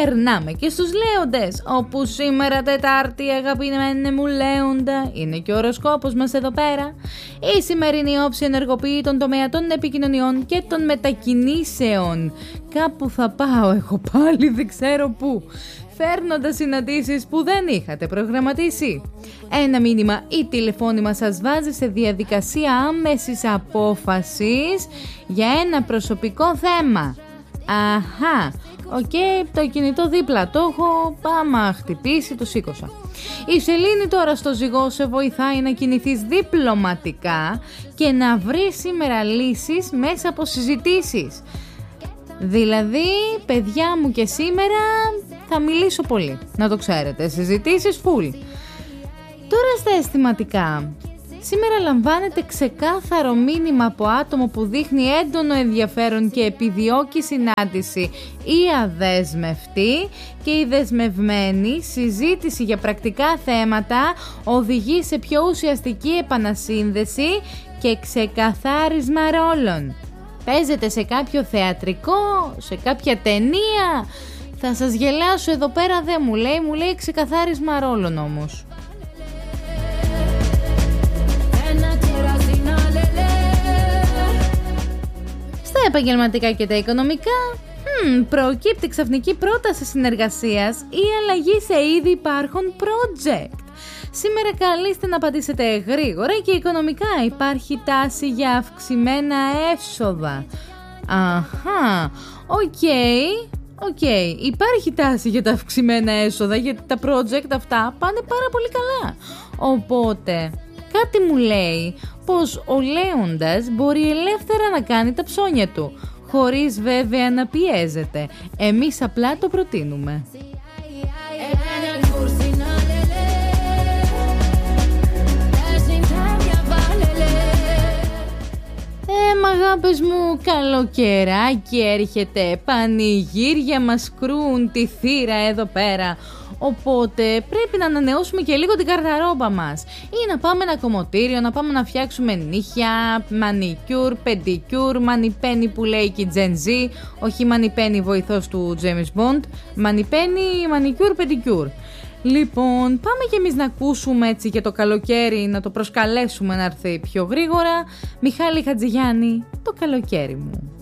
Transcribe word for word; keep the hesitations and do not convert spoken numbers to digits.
Περνάμε και στους λέοντες, όπου σήμερα Τετάρτη, αγαπημένε μου λέοντα, είναι και ο οροσκόπος μας εδώ πέρα. Η σημερινή όψη ενεργοποιεί τον τομέα των επικοινωνιών και των μετακινήσεων. Κάπου θα πάω εγώ πάλι, δεν ξέρω πού, φέρνοντας συναντήσεις που δεν είχατε προγραμματίσει. Ένα μήνυμα ή τηλεφώνημα σας βάζει σε διαδικασία άμεσης απόφασης για ένα προσωπικό θέμα. Αχα, οκ, okay, το κινητό δίπλα το έχω, άμα χτυπήσει το σήκωσα. Η σελήνη τώρα στο Ζυγό σε βοηθάει να κινηθείς διπλωματικά και να βρεις σήμερα λύσεις μέσα από συζητήσεις. Δηλαδή, παιδιά μου, και σήμερα θα μιλήσω πολύ, να το ξέρετε, συζητήσεις φουλ. Τώρα στα αισθηματικά. Σήμερα λαμβάνετε ξεκάθαρο μήνυμα από άτομο που δείχνει έντονο ενδιαφέρον και επιδιώκει συνάντηση ή αδέσμευτη, και η δεσμευμένη συζήτηση για πρακτικά θέματα οδηγεί σε πιο ουσιαστική επανασύνδεση και ξεκαθάρισμα ρόλων. Παίζετε σε κάποιο θεατρικό, σε κάποια ταινία, θα σας γελάσω εδώ πέρα, δεν μου λέει, μου λέει ξεκαθάρισμα ρόλων όμως. Στα επαγγελματικά και τα οικονομικά, hmm, προκύπτει ξαφνική πρόταση συνεργασίας ή αλλαγή σε ήδη υπάρχον project. Σήμερα καλείστε να απαντήσετε γρήγορα και οικονομικά υπάρχει τάση για αυξημένα έσοδα. Αχα, οκ, okay, οκ, okay. Υπάρχει τάση για τα αυξημένα έσοδα γιατί τα project αυτά πάνε πάρα πολύ καλά. Οπότε κάτι μου λέει πως ο λέοντας μπορεί ελεύθερα να κάνει τα ψώνια του, χωρίς βέβαια να πιέζεται. Εμείς απλά το προτείνουμε. Ε, μ' αγάπες μου, καλοκαιράκι έρχεται, πανηγύρια μας κρούν τη θύρα εδώ πέρα. Οπότε πρέπει να ανανεώσουμε και λίγο την καρδαρόμπα μας. Ή να πάμε ένα κομμωτήριο, να πάμε να φτιάξουμε νύχια, μανικιούρ, πεντικιούρ, μανιπένι που λέει και η Gen Z, όχι μανιπένι βοηθός του James Bond, μανιπένι, μανικιούρ, πεντικιούρ. Λοιπόν, πάμε κι εμείς να ακούσουμε έτσι για το καλοκαίρι, να το προσκαλέσουμε να έρθει πιο γρήγορα. Μιχάλη Χατζηγιάννη, το καλοκαίρι μου.